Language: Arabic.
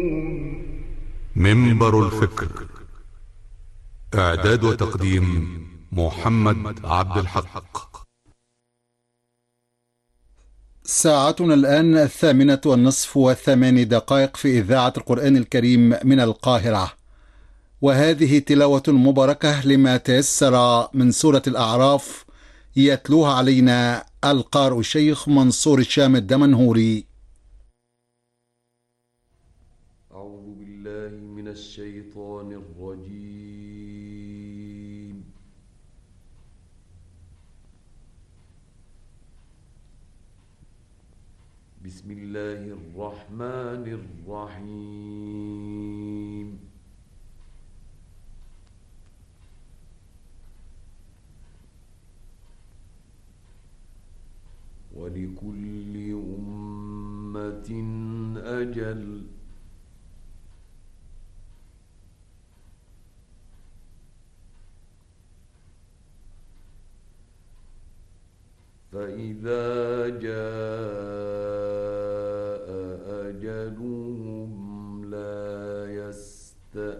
منبر الفكر. إعداد وتقديم محمد عبد الحق. ساعتنا الآن 8:08 في إذاعة القرآن الكريم من القاهرة، وهذه تلاوة مباركة لما تيسر من سورة الأعراف، يتلوها علينا القارئ الشيخ منصور الشام الدمنهوري. أعوذ بالله من الشيطان الرجيم. بسم الله الرحمن الرحيم. ولكل أمة أجل، فإذا جاء